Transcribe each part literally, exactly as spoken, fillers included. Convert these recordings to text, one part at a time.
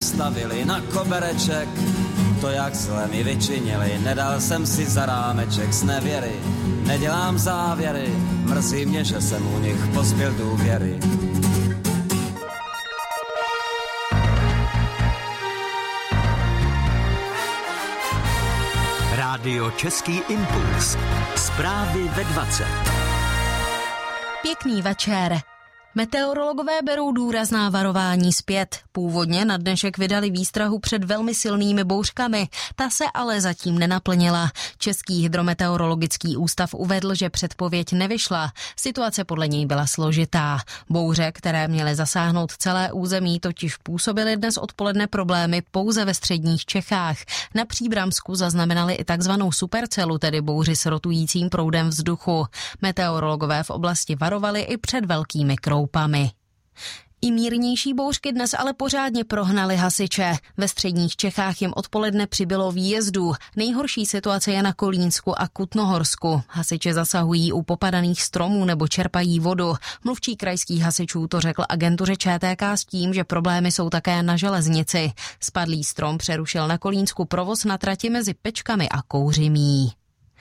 nastavili na kobereček. To, jak zle mi vyčinili, nedal jsem si za rámeček z nevěry. Nedělám závěry, mrzí mě, že jsem u nich pozbyl důvěry. Rádio Český impuls. Zprávy ve dvacet. Pěkný večer. Meteorologové berou důrazná varování zpět. Původně na dnešek vydali výstrahu před velmi silnými bouřkami. Ta se ale zatím nenaplnila. Český hydrometeorologický ústav uvedl, že předpověď nevyšla. Situace podle něj byla složitá. Bouře, které měly zasáhnout celé území, totiž působily dnes odpoledne problémy pouze ve středních Čechách. Na Příbramsku zaznamenali i takzvanou supercelu, tedy bouři s rotujícím proudem vzduchu. Meteorologové v oblasti varovali i před velkými kroupami. I mírnější bouřky dnes ale pořádně prohnaly hasiče. Ve středních Čechách jim odpoledne přibylo výjezdů. Nejhorší situace je na Kolínsku a Kutnohorsku. Hasiče zasahují u popadaných stromů nebo čerpají vodu. Mluvčí krajských hasičů to řekl agentuře Č T K s tím, že problémy jsou také na železnici. Spadlý strom přerušil na Kolínsku provoz na trati mezi Pečkami a Kouřimí.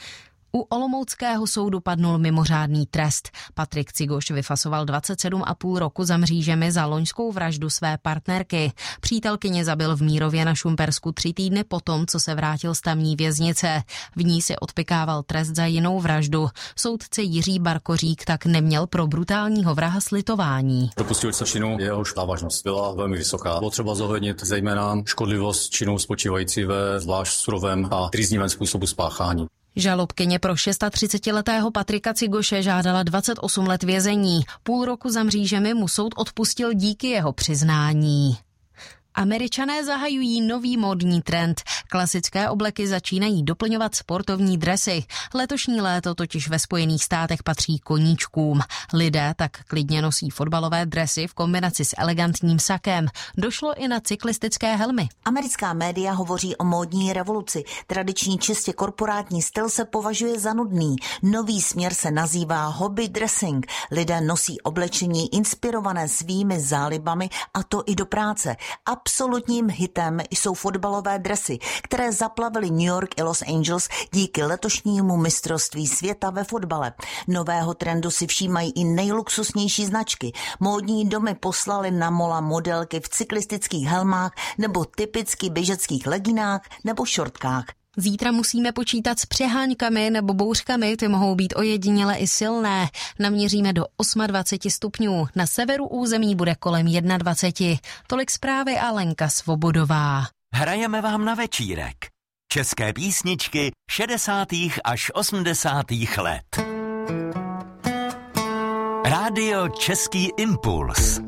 U olomouckého soudu padnul mimořádný trest. Patrik Cigoš vyfasoval dvacet sedm a půl roku za mřížemi za loňskou vraždu své partnerky. Přítelkyně zabil v Mírově na Šumpersku tři týdny potom, co se vrátil z tamní věznice. V ní si odpykával trest za jinou vraždu. Soudce Jiří Barkořík tak neměl pro brutálního vraha slitování. Dopustil se činu, jehož závažnost byla velmi vysoká. Bylo třeba zohlednit zejména škodlivost činu spočívající ve zvlášť surovém a trýznivém způsobu spáchání. Žalobkyně pro třicetišestiletého Patrika Cigoše žádala dvacet osm let vězení. Půl roku za mřížemi mu soud odpustil díky jeho přiznání. Američané zahajují nový módní trend. Klasické obleky začínají doplňovat sportovní dresy. Letošní léto totiž ve Spojených státech patří koníčkům. Lidé tak klidně nosí fotbalové dresy v kombinaci s elegantním sakem. Došlo i na cyklistické helmy. Americká média hovoří o módní revoluci. Tradiční čistě korporátní styl se považuje za nudný. Nový směr se nazývá hobby dressing. Lidé nosí oblečení inspirované svými zálibami, a to i do práce. Absolutním hitem jsou fotbalové dresy, které zaplavily New York i Los Angeles díky letošnímu mistrovství světa ve fotbale. Nového trendu si všímají i nejluxusnější značky. Módní domy poslaly na mola modelky v cyklistických helmách nebo typicky běžeckých leginách nebo šortkách. Zítra musíme počítat s přeháňkami nebo bouřkami, ty mohou být ojediněle i silné. Naměříme do dvacet osm stupňů, na severu území bude kolem dvacet jedna. Tolik zprávy a Lenka Svobodová. Hrajeme vám na večírek. České písničky šedesátých až osmdesátých let. Rádio Český impuls.